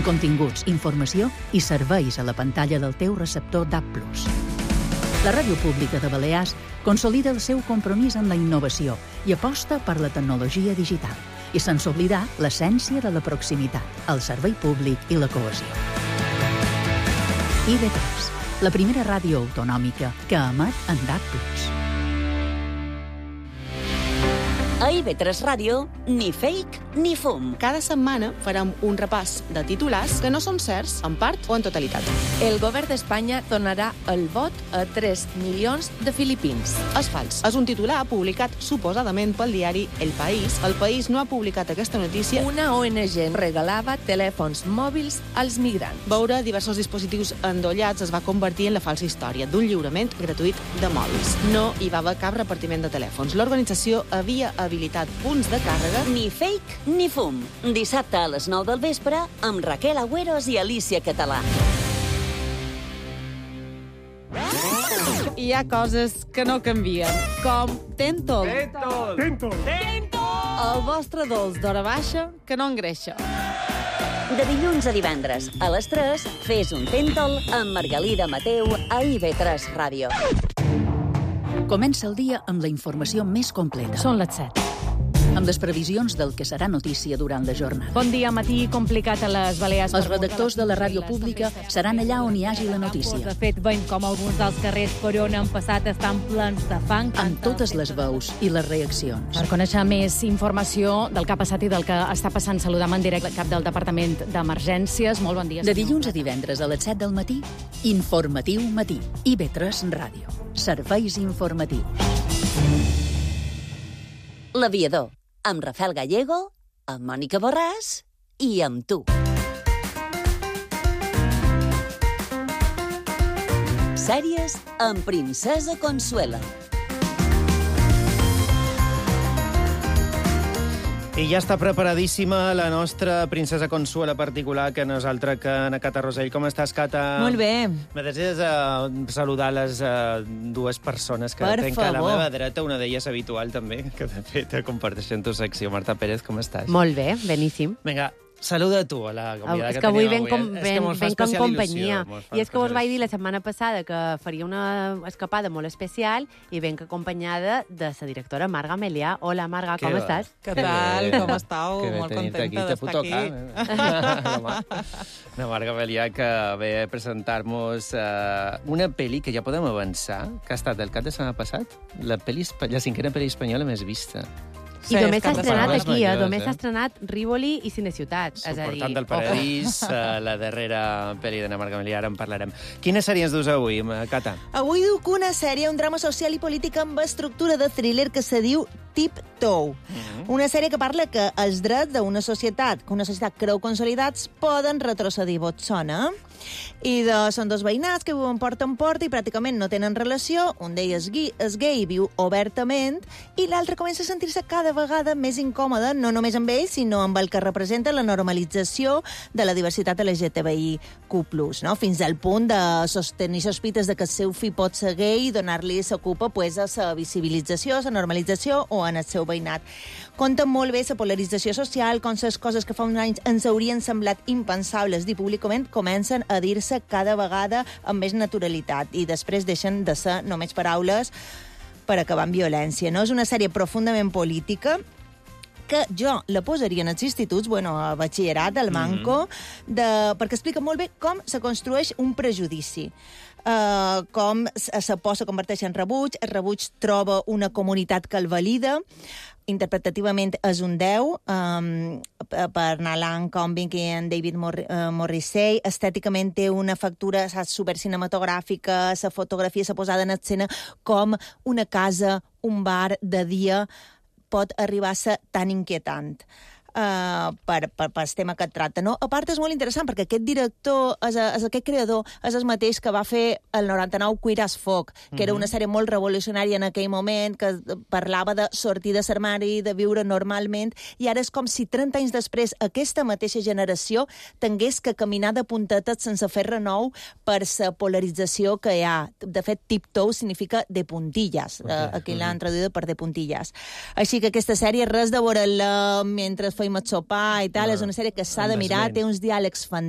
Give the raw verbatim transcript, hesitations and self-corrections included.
amb continguts, informació i serveis a la pantalla del teu receptor D A B plus. La Ràdio Pública de Balears consolida el seu compromís amb la innovació i aposta per la tecnologia digital, i sense oblidar l'essència de la proximitat, el servei públic i la cohesió. I V tres, la primera ràdio autonòmica que emet en D A B plus. A I V tres Ràdio, ni fake ni fum. Cada setmana farem un repàs de titulars que no són certs, en part o en totalitat. El govern d'Espanya donarà el vot a tres milions de filipins. És fals. És un titular publicat suposadament pel diari El País. El País no ha publicat aquesta notícia. Una O N G regalava telèfons mòbils als migrants. Veure diversos dispositius endollats es va convertir en la falsa història d'un lliurament gratuït de mòbils. No hi va haver cap repartiment de telèfons. L'organització havia habilitat punts de càrrega. Ni fake ni fum. Dissabte a les nou del vespre amb Raquel Agüeros i Alicia Català. Hi ha coses que no canvien, com Tentol. Tentol! Tentol! El vostre dolç d'hora baixa que no engreixa. De dilluns a divendres, a les tres, fes un Tentol amb Margalida Mateu a I V tres Ràdio. Comença el dia amb la informació més completa. Són les set. Amb les previsions del que serà notícia durant la jornada. Bon dia, matí complicat a les Balears. Els redactors de la ràdio pública seran allà on hi hagi la notícia. De fet, veiem com alguns dels carrers per on han passat estan plens de fang. Amb totes les veus i les reaccions. Per conèixer més informació del que ha passat i del que està passant, saludam en directe el cap del Departament d'Emergències. Molt bon dia. De dilluns a divendres a les set del matí, Informatiu Matí. I V tres Ràdio. Serveis informatius. L'Aviador, amb Rafael Gallego, amb Mònica Borràs i amb tu. Sèries amb Princesa Consuela. I ja està preparadíssima la nostra princesa Consuela particular, que no és altra que Ana Cata Rosell. Com estàs, Cata? Molt bé. Me desees uh, saludar les uh, dues persones que per tenc favor. a la meva dreta, una d'elles habitual també, que de fet comparteixen tu secció. Marta Pérez, com estàs? Molt bé, beníssim. Vinga, saluda tu a la convidada és que, que avui tenim ben, com, avui. ben, és que ben com companyia. Il·lusió, I és que vos vaig dir la setmana passada que faria una escapada molt especial i venc acompanyada de la directora Marga Melià. Hola, Marga, com va. estàs? Què tal? Com estàu? Que bé Molt tenir-te contenta d'estar aquí. aquí. Una Marga Melià que ve a presentar-nos uh, una pel·li que ja podem avançar, que ha estat el cap de setmana passat, la, peli, la cinquena pel·li espanyola més vista. I només s'ha estrenat setmana. aquí, eh? Majors, Només eh? s'ha estrenat Rivoli i Cineciutat. És a dir, Suportant del Paradís, uh, la darrera pel·li d'Anna Marga Melià, ara en parlarem. Quina sèrie ens dus avui, Cata? Avui duc una sèrie, un drama social i polític amb estructura de thriller que se diu Tiptoe. Mm-hmm. Una sèrie que parla que els drets d'una societat, que una societat creu consolidats, poden retrocedir. Vos sona? I de, són dos veïnats que viuen porta en porta i pràcticament no tenen relació. Un d'ells és gay, és gay i viu obertament, i l'altre comença a sentir-se cada vegada més incòmode, no només amb ell, sinó amb el que representa la normalització de la diversitat L G T B I Q plus, no? Fins al punt de sostenir sospites de que el seu fill pot ser gay i donar-li la culpa pues, a la visibilització, a la normalització o en el seu veïnat. Conta molt bé la polarització social, com les coses que fa uns anys ens haurien semblat impensables dir públicament comencen a dir-se cada vegada amb més naturalitat i després deixen de ser només paraules per acabar amb violència. No? És una sèrie profundament política que jo la posaria en els instituts, bueno, a batxillerat, al Manco, de, perquè explica molt bé com se construeix un prejudici. Uh, com la por se converteix en rebuig, el rebuig troba una comunitat que el valida, interpretativament és un deu, um, per Nalan Combing i en David Mor uh, Morrissey. Estèticament té una factura supercinematogràfica, la fotografia s'ha posada en escena com una casa, un bar de dia pot arribar a ser tan inquietant. Uh, per, per, per el tema que et tracta, no? A part, és molt interessant, perquè aquest director, és, és aquest creador, és el mateix que va fer el noranta-nou Queer as Folk, que mm-hmm. era una sèrie molt revolucionària en aquell moment, que parlava de sortir de l'armari, de viure normalment, i ara és com si trenta anys després aquesta mateixa generació tingués que caminar de puntetes sense fer renou per la polarització que hi ha. De fet, Tiptoe significa de puntilles. Okay. Uh, aquí l'han traduït per de puntilles. Així que aquesta sèrie, res de veure-la mentre feim el sopar i tal, no, és una sèrie que s'ha de mirar, té uns diàlegs fantàstics,